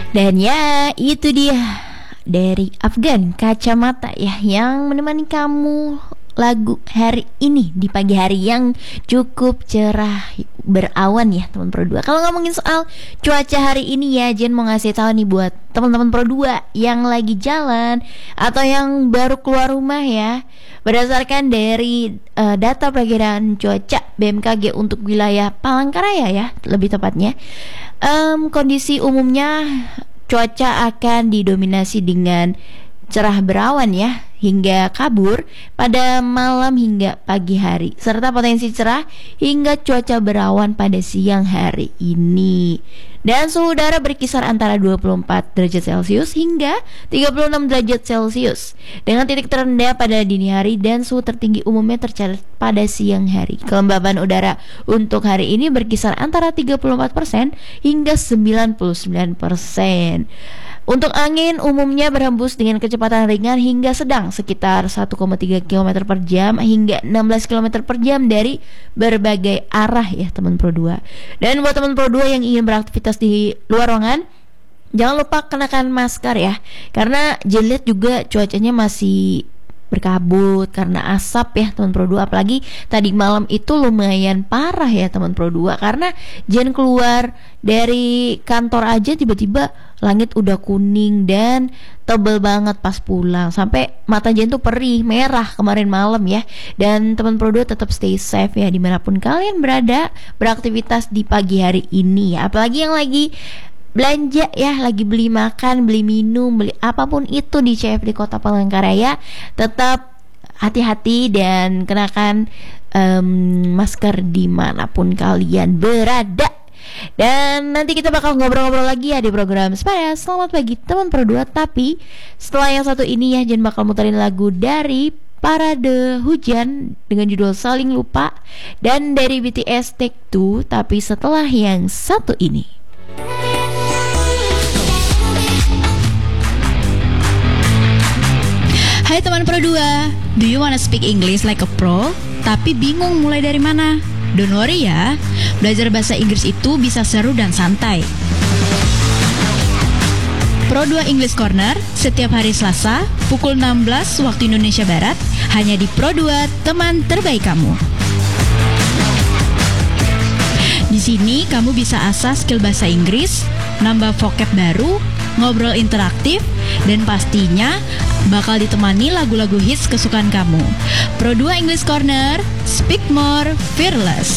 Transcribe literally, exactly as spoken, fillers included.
Dan ya, itu dia dari Afgan Kacamata ya, yang menemani kamu lagu hari ini di pagi hari yang cukup cerah berawan ya teman Pro dua. Kalau ngomongin soal cuaca hari ini ya, Jen mau ngasih tahu nih buat teman-teman Pro dua yang lagi jalan atau yang baru keluar rumah ya. Berdasarkan dari uh, data perakiraan cuaca B M K G untuk wilayah Palangkaraya ya, lebih tepatnya, um, kondisi umumnya cuaca akan didominasi dengan cerah berawan ya hingga kabur pada malam hingga pagi hari, serta potensi cerah hingga cuaca berawan pada siang hari ini. Dan suhu udara berkisar antara dua puluh empat derajat Celcius hingga tiga puluh enam derajat Celcius, dengan titik terendah pada dini hari dan suhu tertinggi umumnya tercatat pada siang hari. Kelembaban udara untuk hari ini berkisar antara tiga puluh empat persen hingga sembilan puluh sembilan persen. Untuk angin umumnya berhembus dengan kecepatan ringan hingga sedang sekitar satu koma tiga kilometer per jam hingga enam belas kilometer per jam dari berbagai arah ya teman Pro dua. Dan buat teman Pro dua yang ingin beraktivitas di luar ruangan, jangan lupa kenakan masker ya, karena Jen lihat juga cuacanya masih berkabut karena asap ya teman Pro dua. Apalagi tadi malam itu lumayan parah ya teman Pro dua, karena Jen keluar dari kantor aja tiba-tiba langit udah kuning dan tebel banget pas pulang, sampai mata Jen tuh perih merah kemarin malam ya. Dan teman Pro dua tetap stay safe ya dimanapun kalian berada beraktivitas di pagi hari ini ya. Apalagi yang lagi belanja ya, lagi beli makan, beli minum, beli apapun itu di C F D Kota Palangkaraya, tetap hati-hati dan kenakan um, masker dimanapun kalian berada. Dan nanti kita bakal ngobrol-ngobrol lagi ya di program Sepaya Selamat Pagi Teman Pro dua. Tapi setelah yang satu ini ya, Jen bakal muterin lagu dari Parade Hujan dengan judul Saling Lupa, dan dari B T S Take Two. Tapi setelah yang satu ini. Hai teman Pro dua, do you wanna speak English like a pro? Tapi bingung mulai dari mana? Don't worry ya, belajar bahasa Inggris itu bisa seru dan santai. Pro dua English Corner setiap hari Selasa pukul enam belas waktu Indonesia Barat, hanya di Pro dua, teman terbaik kamu. Di sini kamu bisa asah skill bahasa Inggris, nambah vocab baru, ngobrol interaktif, dan pastinya bakal ditemani lagu-lagu hits kesukaan kamu. Pro dua English Corner, speak more, fearless.